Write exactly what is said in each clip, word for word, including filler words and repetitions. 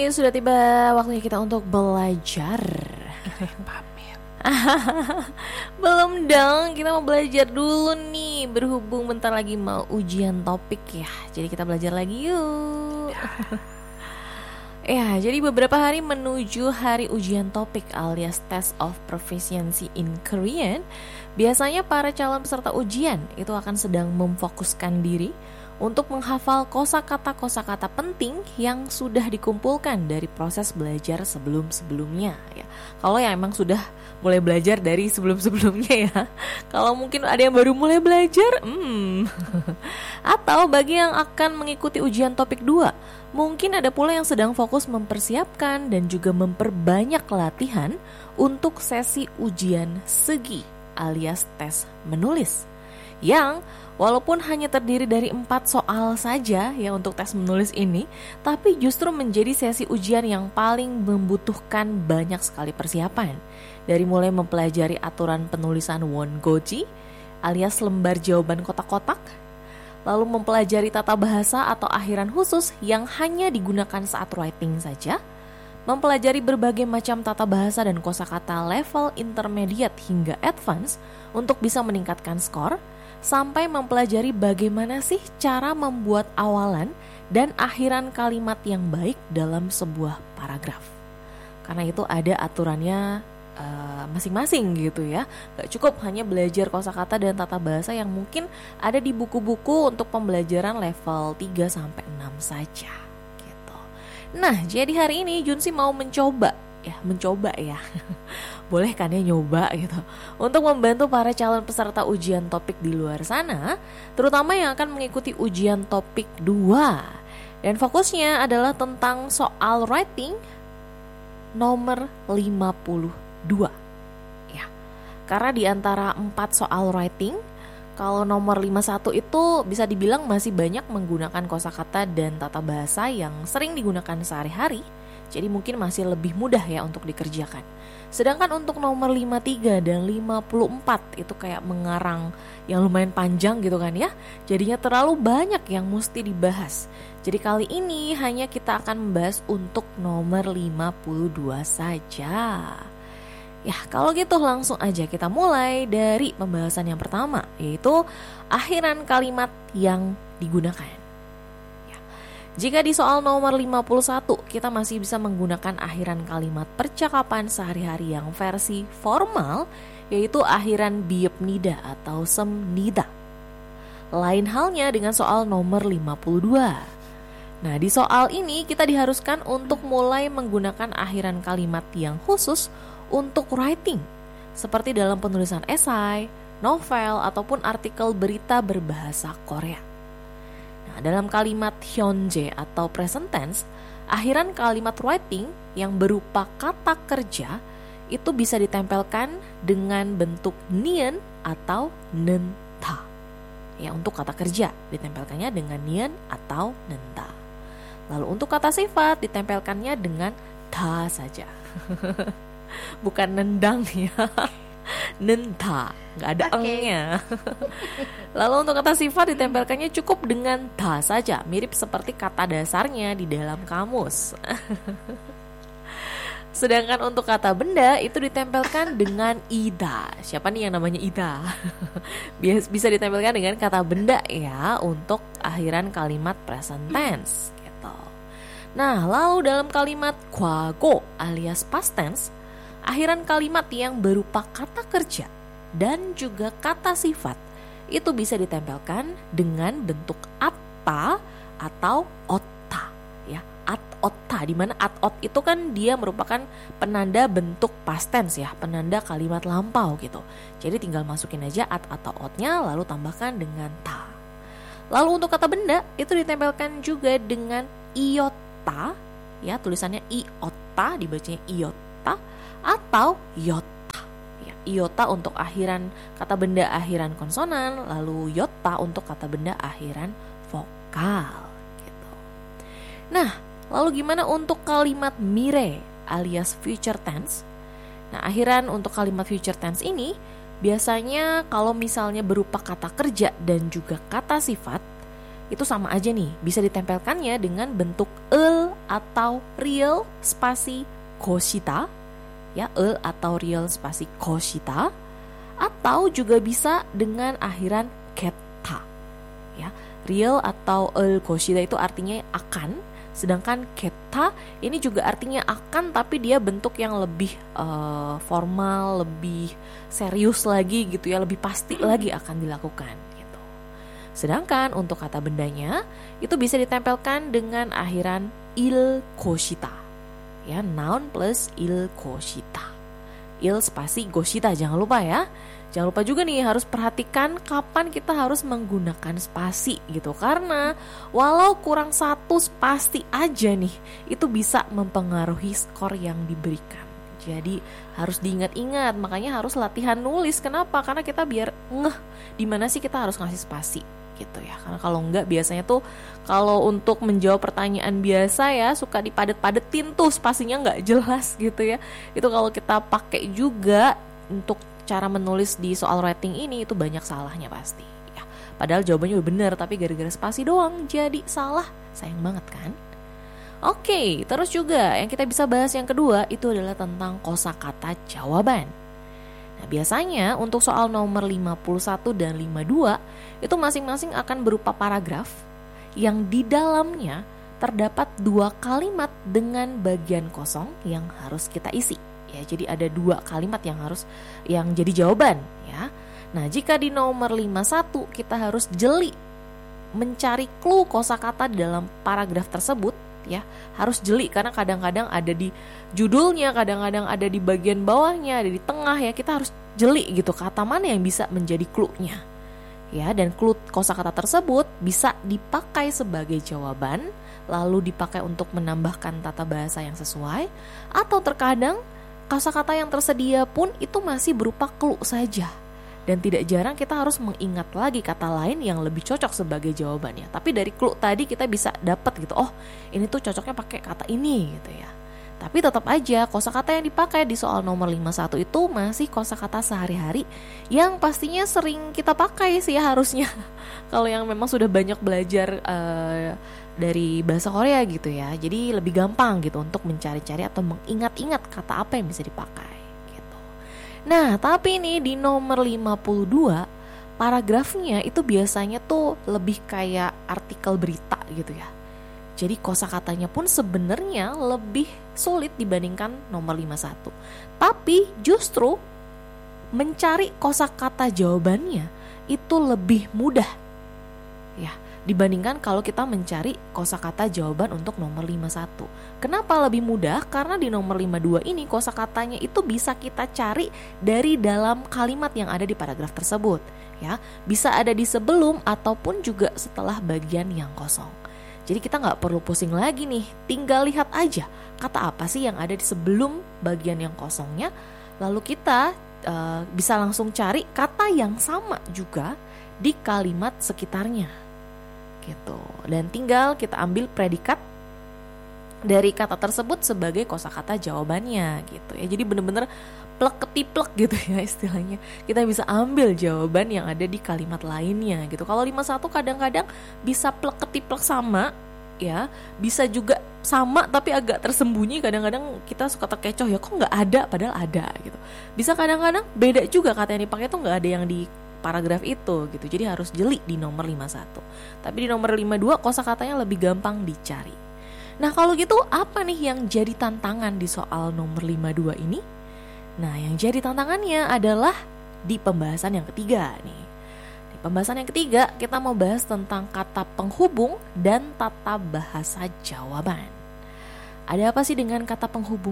Hai, sudah tiba waktunya kita untuk belajar. Pamit. Belum dong, kita mau belajar dulu nih. Berhubung bentar lagi mau ujian topik ya. Jadi kita belajar lagi yuk. Ya, jadi beberapa hari menuju hari ujian topik alias Test of Proficiency in Korean, biasanya para calon peserta ujian itu akan sedang memfokuskan diri untuk menghafal kosakata-kosakata penting yang sudah dikumpulkan dari proses belajar sebelum-sebelumnya ya. Kalau yang emang sudah mulai belajar dari sebelum-sebelumnya ya. Kalau mungkin ada yang baru mulai belajar, hmm. Atau bagi yang akan mengikuti ujian topik dua, mungkin ada pula yang sedang fokus mempersiapkan dan juga memperbanyak latihan untuk sesi ujian segi alias tes menulis. Yang walaupun hanya terdiri dari empat soal saja ya untuk tes menulis ini, tapi justru menjadi sesi ujian yang paling membutuhkan banyak sekali persiapan. Dari mulai mempelajari aturan penulisan wongoji alias lembar jawaban kotak-kotak, lalu mempelajari tata bahasa atau akhiran khusus yang hanya digunakan saat writing saja, mempelajari berbagai macam tata bahasa dan kosakata level intermediate hingga advance untuk bisa meningkatkan skor, sampai mempelajari bagaimana sih cara membuat awalan dan akhiran kalimat yang baik dalam sebuah paragraf. Karena itu ada aturannya uh, masing-masing gitu ya. Gak cukup hanya belajar kosakata dan tata bahasa yang mungkin ada di buku-buku untuk pembelajaran level tiga sampai enam saja gitu. Nah, jadi hari ini Junsi mau mencoba ya, mencoba ya. Boleh kan ya nyoba gitu. Untuk membantu para calon peserta ujian topik di luar sana, terutama yang akan mengikuti ujian topik dua. Dan fokusnya adalah tentang soal writing nomor lima puluh dua. Ya. Karena di antara empat soal writing, kalau nomor lima puluh satu itu bisa dibilang masih banyak menggunakan kosakata dan tata bahasa yang sering digunakan sehari-hari. Jadi mungkin masih lebih mudah ya untuk dikerjakan. Sedangkan untuk nomor lima puluh tiga dan lima puluh empat itu kayak mengarang yang lumayan panjang gitu kan ya. Jadinya terlalu banyak yang mesti dibahas. Jadi kali ini hanya kita akan membahas untuk nomor lima puluh dua saja. Ya, kalau gitu langsung aja kita mulai dari pembahasan yang pertama, yaitu akhiran kalimat yang digunakan. Jika di soal nomor lima puluh satu kita masih bisa menggunakan akhiran kalimat percakapan sehari-hari yang versi formal, yaitu akhiran biepnida atau semnida. Lain halnya dengan soal nomor lima puluh dua. Nah, di soal ini kita diharuskan untuk mulai menggunakan akhiran kalimat yang khusus untuk writing, seperti dalam penulisan esai, novel, ataupun artikel berita berbahasa Korea. Nah, dalam kalimat hyonje atau present tense, akhiran kalimat writing yang berupa kata kerja itu bisa ditempelkan dengan bentuk nien atau nenta. Ya, untuk kata kerja ditempelkannya dengan nien atau nenta. Lalu untuk kata sifat ditempelkannya dengan ta saja. Bukan nendang ya. Nenta, nggak ada okay. engnya. Lalu untuk kata sifat ditempelkannya cukup dengan ta saja, mirip seperti kata dasarnya di dalam kamus. Sedangkan untuk kata benda itu ditempelkan dengan ida. Siapa nih yang namanya ida? Bisa ditempelkan dengan kata benda ya untuk akhiran kalimat present tense gitu. Nah, lalu dalam kalimat kwago alias past tense, akhiran kalimat yang berupa kata kerja dan juga kata sifat itu bisa ditempelkan dengan bentuk atta atau otta ya, at otta, di mana at ot itu kan dia merupakan penanda bentuk past tense ya, penanda kalimat lampau gitu. Jadi tinggal masukin aja at atau otnya lalu tambahkan dengan ta. Lalu untuk kata benda itu ditempelkan juga dengan iota ya, tulisannya iota dibacanya iota atau yota ya, iota untuk akhiran kata benda akhiran konsonan, lalu yota untuk kata benda akhiran vokal gitu. Nah, lalu gimana untuk kalimat mire alias future tense? Nah, akhiran untuk kalimat future tense ini biasanya kalau misalnya berupa kata kerja dan juga kata sifat itu sama aja nih, bisa ditempelkannya dengan bentuk el atau real spasi koshita, ya, e atau real spasi koshita, atau juga bisa dengan akhiran keta, ya. Real atau e koshita itu artinya akan, sedangkan keta ini juga artinya akan, tapi dia bentuk yang lebih uh, formal, lebih serius lagi gitu ya, lebih pasti lagi akan dilakukan gitu. Sedangkan untuk kata bendanya itu bisa ditempelkan dengan akhiran il koshita, ya, noun plus il koshita, il spasi goshita, jangan lupa ya. Jangan lupa juga nih harus perhatikan kapan kita harus menggunakan spasi gitu, karena walau kurang satu spasi aja nih itu bisa mempengaruhi skor yang diberikan. Jadi harus diingat-ingat, makanya harus latihan nulis. Kenapa? Karena kita biar ngeh di mana sih kita harus ngasih spasi gitu ya. Karena kalau enggak biasanya tuh kalau untuk menjawab pertanyaan biasa ya suka dipadet-padetin tuh spasinya nggak jelas gitu ya. Itu kalau kita pakai juga untuk cara menulis di soal writing ini itu banyak salahnya pasti ya. Padahal jawabannya udah bener, tapi gara-gara spasi doang jadi salah. Sayang banget kan? Oke, terus juga yang kita bisa bahas yang kedua itu adalah tentang kosakata jawaban. Nah, biasanya untuk soal nomor lima puluh satu dan lima puluh dua itu masing-masing akan berupa paragraf yang di dalamnya terdapat dua kalimat dengan bagian kosong yang harus kita isi. Ya, jadi ada dua kalimat yang harus yang jadi jawaban ya. Nah, jika di nomor lima puluh satu kita harus jeli mencari clue kosakata di dalam paragraf tersebut ya. Harus jeli karena kadang-kadang ada di judulnya, kadang-kadang ada di bagian bawahnya, ada di tengah ya. Kita harus jeli gitu kata mana yang bisa menjadi clue-nya. Ya, dan clue kosakata tersebut bisa dipakai sebagai jawaban, lalu dipakai untuk menambahkan tata bahasa yang sesuai, atau terkadang kosakata yang tersedia pun itu masih berupa clue saja. Dan tidak jarang kita harus mengingat lagi kata lain yang lebih cocok sebagai jawabannya. Tapi dari clue tadi kita bisa dapat gitu, oh ini tuh cocoknya pakai kata ini gitu ya. Tapi tetap aja kosakata yang dipakai di soal nomor lima puluh satu itu masih kosakata sehari-hari yang pastinya sering kita pakai sih ya harusnya. Kalau yang memang sudah banyak belajar uh, dari bahasa Korea gitu ya, jadi lebih gampang gitu untuk mencari-cari atau mengingat-ingat kata apa yang bisa dipakai gitu. Nah, tapi ini di nomor lima puluh dua paragrafnya itu biasanya tuh lebih kayak artikel berita gitu ya. Jadi kosakatanya pun sebenarnya lebih sulit dibandingkan nomor lima puluh satu. Tapi justru mencari kosakata jawabannya itu lebih mudah ya dibandingkan kalau kita mencari kosakata jawaban untuk nomor lima puluh satu. Kenapa lebih mudah? Karena di nomor lima puluh dua ini kosakatanya itu bisa kita cari dari dalam kalimat yang ada di paragraf tersebut ya. Bisa ada di sebelum ataupun juga setelah bagian yang kosong. Jadi kita nggak perlu pusing lagi nih, tinggal lihat aja kata apa sih yang ada di sebelum bagian yang kosongnya. Lalu kita uh, bisa langsung cari kata yang sama juga di kalimat sekitarnya gitu. Dan tinggal kita ambil predikat dari kata tersebut sebagai kosakata jawabannya gitu ya. Jadi bener-bener plek ketiplek gitu ya istilahnya. Kita bisa ambil jawaban yang ada di kalimat lainnya gitu. Kalau lima puluh satu kadang-kadang bisa plek ketiplek sama ya, bisa juga sama tapi agak tersembunyi. Kadang-kadang kita suka terkecoh ya, kok nggak ada padahal ada gitu. Bisa kadang-kadang beda juga kata yang dipakai tuh nggak ada yang di paragraf itu gitu. Jadi harus jeli di nomor lima puluh satu. Tapi di nomor lima puluh dua kosakatanya lebih gampang dicari. Nah, kalau gitu apa nih yang jadi tantangan di soal nomor lima puluh dua ini? Nah, yang jadi tantangannya adalah di pembahasan yang ketiga nih. Di pembahasan yang ketiga kita mau bahas tentang kata penghubung dan tata bahasa jawaban. Ada apa sih dengan kata penghubung?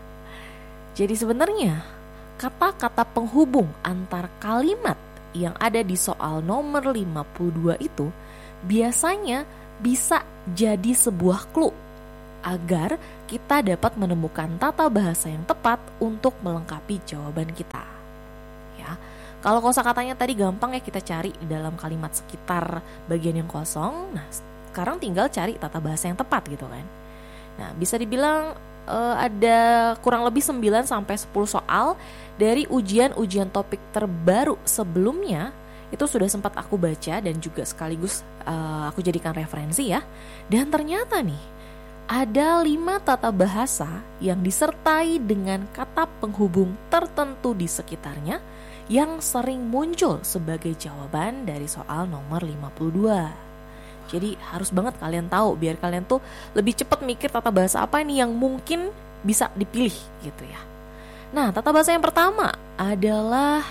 Jadi sebenarnya kata-kata penghubung antar kalimat yang ada di soal nomor lima puluh dua itu biasanya bisa jadi sebuah clue agar kita dapat menemukan tata bahasa yang tepat untuk melengkapi jawaban kita. Ya, kalau kosakatanya tadi gampang ya kita cari di dalam kalimat sekitar bagian yang kosong. Nah, sekarang tinggal cari tata bahasa yang tepat gitu kan. Nah, bisa dibilang uh, ada kurang lebih sembilan sampai sepuluh soal dari ujian-ujian topik terbaru sebelumnya. Itu sudah sempat aku baca dan juga sekaligus uh, aku jadikan referensi ya. Dan ternyata nih Ada lima tata bahasa yang disertai dengan kata penghubung tertentu di sekitarnya yang sering muncul sebagai jawaban dari soal nomor lima puluh dua. Jadi harus banget kalian tahu biar kalian tuh lebih cepat mikir tata bahasa apa ini yang mungkin bisa dipilih gitu ya. Nah, tata bahasa yang pertama adalah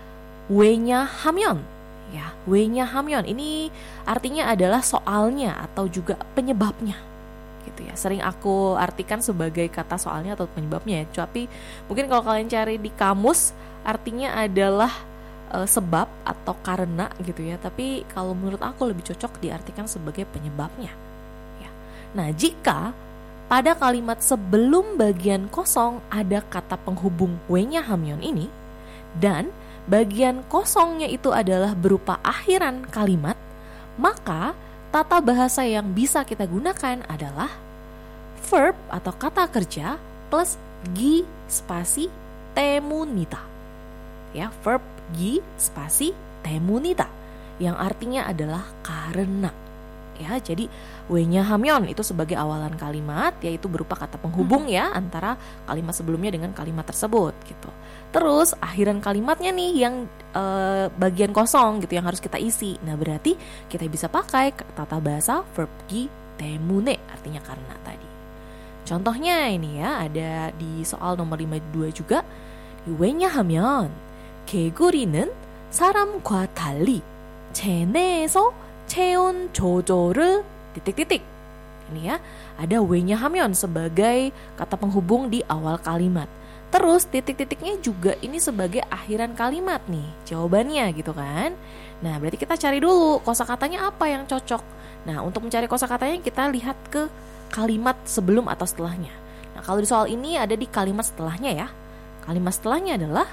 wenya hamyeon. Ya, wenya hamyeon ini artinya adalah soalnya atau juga penyebabnya. Gitu ya. Sering aku artikan sebagai kata soalnya atau penyebabnya ya. Tapi mungkin kalau kalian cari di kamus artinya adalah e, sebab atau karena gitu ya. Tapi kalau menurut aku lebih cocok diartikan sebagai penyebabnya. Ya. Nah, jika pada kalimat sebelum bagian kosong ada kata penghubung wenya hamyeon ini dan bagian kosongnya itu adalah berupa akhiran kalimat, maka tata bahasa yang bisa kita gunakan adalah verb atau kata kerja plus gi spasi temunita. Ya, verb gi spasi temunita yang artinya adalah karena. Ya, jadi wenya hamyeon itu sebagai awalan kalimat, yaitu berupa kata penghubung ya antara kalimat sebelumnya dengan kalimat tersebut gitu. Terus akhiran kalimatnya nih yang e, bagian kosong gitu yang harus kita isi. Nah, berarti kita bisa pakai tata bahasa verb gi temune artinya karena tadi. Contohnya ini ya ada di soal nomor lima puluh dua juga. wenya hamyeon 개구리는 사람과 달리 체내에서 체온 조절을 titik-titik. Ini ya, ada w-nya hamyeon sebagai kata penghubung di awal kalimat. Terus titik-titiknya juga ini sebagai akhiran kalimat nih. Jawabannya gitu kan. Nah, berarti kita cari dulu kosakatanya apa yang cocok. Nah, untuk mencari kosakatanya kita lihat ke kalimat sebelum atau setelahnya. Nah, kalau di soal ini ada di kalimat setelahnya ya. Kalimat setelahnya adalah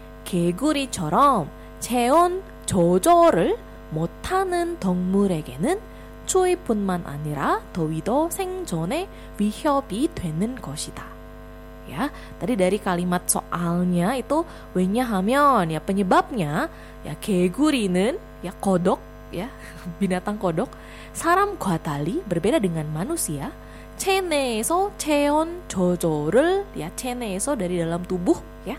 개구리처럼 체온 조절을 못하는 동물에게는 추위뿐만 아니라 더위도 생존에 위협이 되는 것이다. Ya, tadi dari kalimat soalnya itu wenya hamyeon ya, penyebabnya ya 개구리는 ya kodok ya, binatang kodok, 사람과 달리 berbeda dengan manusia, 체내에서 체온 조절을 ya, 체내에서 dari dalam tubuh ya,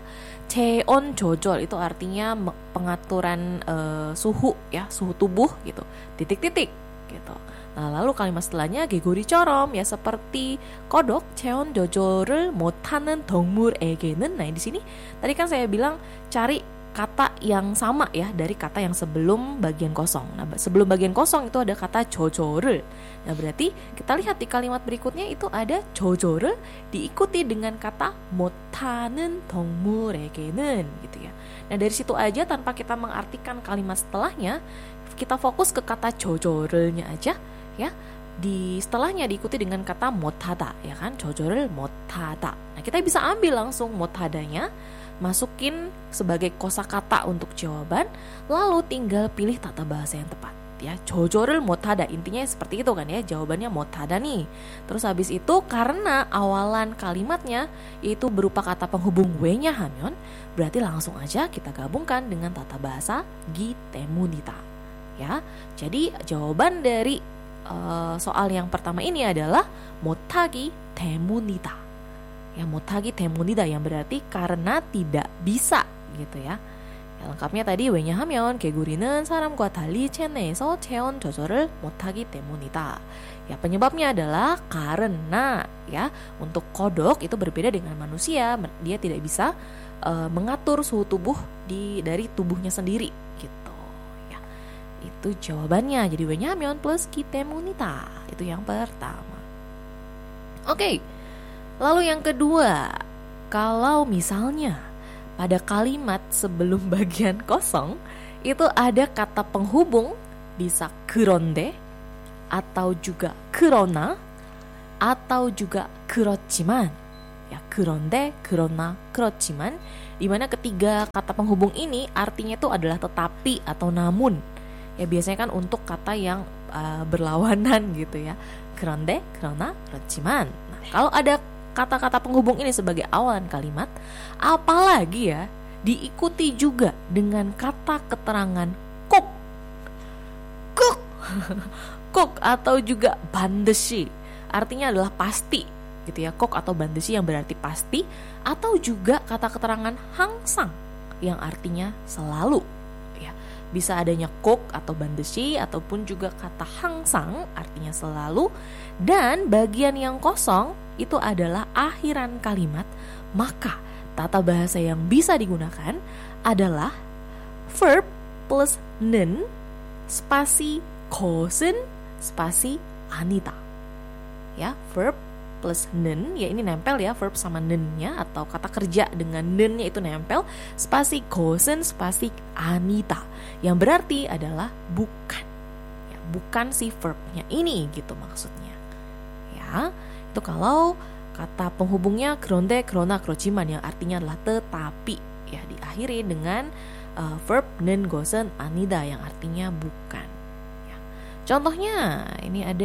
체온 조절 itu artinya pengaturan uh, suhu ya, suhu tubuh gitu, titik-titik gitu. Nah, lalu kalimat setelahnya 개구리처럼 ya seperti kodok, 체온 조절을 못하는 동물에게는. Nah, di sini tadi kan saya bilang cari kata yang sama ya dari kata yang sebelum bagian kosong. Nah, sebelum bagian kosong itu ada kata 조절을. Nah, berarti kita lihat di kalimat berikutnya itu ada 조절을 diikuti dengan kata 못하는 동물에게는 gitu ya. Nah, dari situ aja tanpa kita mengartikan kalimat setelahnya, kita fokus ke kata 조절을nya aja ya. Di setelahnya diikuti dengan kata 못하다 ya kan, 조절을 못하다. Nah, kita bisa ambil langsung 못하다nya, masukin sebagai kosakata untuk jawaban, lalu tinggal pilih tata bahasa yang tepat ya. 조절을 못하다 intinya seperti itu kan ya, jawabannya 못하다 nih. Terus habis itu karena awalan kalimatnya itu berupa kata penghubung w-nya hamyeon, berarti langsung aja kita gabungkan dengan tata bahasa gi temunita ya. Jadi jawaban dari uh, soal yang pertama ini adalah 못하기 때문이다. Ya, 못하기 때문이다 yang berarti karena tidak bisa gitu ya. Ya, lengkapnya tadi wenya hamyeon 개구리는 사람과 달리 체내에서 체온 조절을 못하기 때문이다. Ya, penyebabnya adalah karena ya untuk kodok itu berbeda dengan manusia, dia tidak bisa uh, mengatur suhu tubuh di dari tubuhnya sendiri gitu ya. Itu jawabannya. Jadi wenya hamyeon plus ki temunita. Itu yang pertama. Oke. Okay. Lalu yang kedua, kalau misalnya pada kalimat sebelum bagian kosong itu ada kata penghubung, bisa 그런데 atau juga 그러나 atau juga 그렇지만 ya, 그런데, 그러나, 그렇지만, di mana ketiga kata penghubung ini artinya itu adalah tetapi atau namun. Ya, biasanya kan untuk kata yang uh, berlawanan gitu ya. 그런데, 그러나, 그렇지만. Nah, kalau ada kata-kata penghubung ini sebagai awalan kalimat, apalagi ya diikuti juga dengan kata keterangan kok, kok, kok atau juga 반드시 artinya adalah pasti gitu ya, kok atau bandeshi yang berarti pasti, atau juga kata keterangan hangsang yang artinya selalu ya. Bisa adanya kok atau bandeshi ataupun juga kata hangsang artinya selalu, dan bagian yang kosong itu adalah akhiran kalimat. Maka tata bahasa yang bisa digunakan adalah verb plus 는 spasi 것은 spasi 아니다. Ya, verb plus 는, ya ini nempel ya, verb sama nennya, atau kata kerja dengan nennya itu nempel, spasi 것은 spasi 아니다, yang berarti adalah bukan. Ya, bukan si verbnya ini gitu maksudnya. Ya, itu kalau kata penghubungnya 그런데 그러나 그렇지만 yang artinya adalah tetapi, ya diakhiri dengan uh, verb 는 것은 아니다 yang artinya bukan. Ya. Contohnya ini ada